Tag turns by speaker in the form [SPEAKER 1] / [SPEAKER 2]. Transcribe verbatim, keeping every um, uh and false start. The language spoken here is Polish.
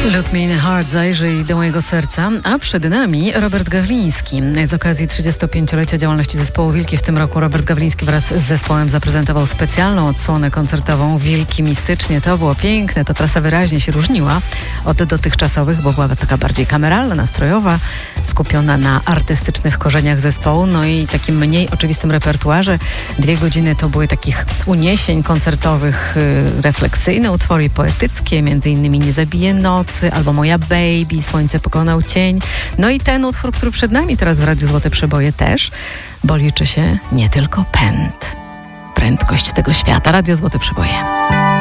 [SPEAKER 1] Look Me in the Heart, zajrzyj do mojego serca, a przed nami Robert Gawliński. Z okazji trzydziestopięciolecia działalności zespołu Wilki w tym roku Robert Gawliński wraz z zespołem zaprezentował specjalną odsłonę koncertową Wilki Mistycznie. To było piękne, ta trasa wyraźnie się różniła od dotychczasowych, bo była taka bardziej kameralna, nastrojowa, skupiona na artystycznych korzeniach zespołu, no i takim mniej oczywistym repertuarze. Dwie godziny to były takich uniesień koncertowych, yy, refleksyjne utwory poetyckie, między innymi Nie zabije nocy, albo Moja Baby, Słońce pokonał cień. No i ten utwór, który przed nami teraz w Radiu Złote Przeboje też, bo liczy się nie tylko pęd, prędkość tego świata. Radio Złote Przeboje.